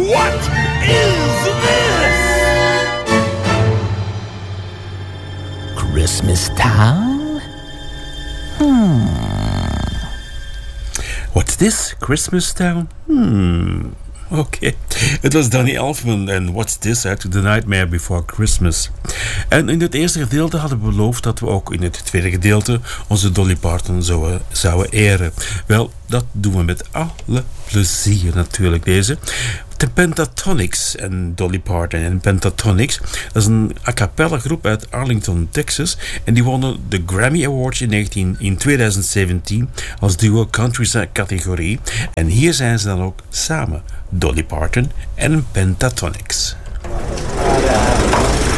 What is this? Christmas Town? What's this? Christmas Town? Oké. Het was Danny Elfman en What's This uit The Nightmare Before Christmas. En in het eerste gedeelte hadden we beloofd dat we ook in het tweede gedeelte onze Dolly Parton zouden eren. Wel, dat doen we met alle plezier natuurlijk deze. De Pentatonix en Dolly Parton en Pentatonix. Dat is een a cappella groep uit Arlington, Texas. En die wonnen de Grammy Awards in 2017 als duo country categorie. En hier zijn ze dan ook samen. Dolly Parton en Pentatonix.